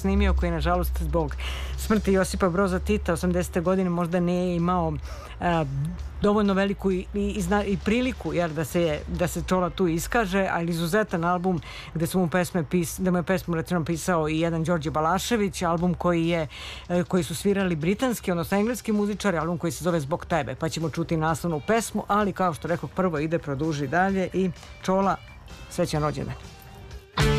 snimio, koji nažalost zbog smrti Josipa Broza Tita 80. godine možda nije imao dovoljno veliku i priliku da se Čola tu iskaže, ali izuzetan album gde mu je pesmu recimo pisao i jedan Đorđe Balašević, album koji su svirali britanski, odnosno engleski muzičari, album koji se zove Zbog tebe, pa ćemo čuti naslovnu pesmu, ali kao što rekao, prvo ide Produži dalje i Čola, srećan rođendan.